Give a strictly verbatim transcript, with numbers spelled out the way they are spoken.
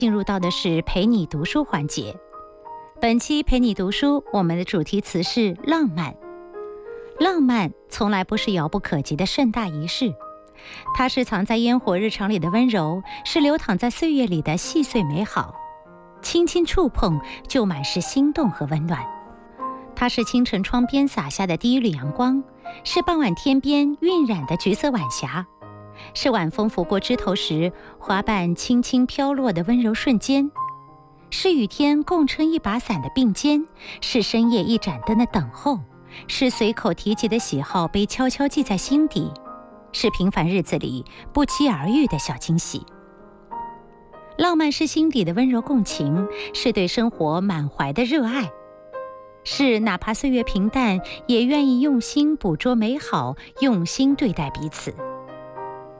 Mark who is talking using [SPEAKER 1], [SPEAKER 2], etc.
[SPEAKER 1] 进入到的是陪你读书环节。本期陪你读书，我们的主题词是浪漫。浪漫从来不是遥不可及的盛大仪式，它是藏在烟火日常里的温柔，是流淌在岁月里的细碎美好，轻轻触碰就满是心动和温暖。它是清晨窗边洒下的第一缕阳光，是傍晚天边晕染的橘色晚霞，是晚风拂过枝头时花瓣轻轻飘落的温柔瞬间，是雨天共撑一把伞的并肩，是深夜一盏灯的等候，是随口提及的喜好被悄悄记在心底，是平凡日子里不期而遇的小惊喜。浪漫是心底的温柔共情，是对生活满怀的热爱，是哪怕岁月平淡也愿意用心捕捉美好，用心对待彼此。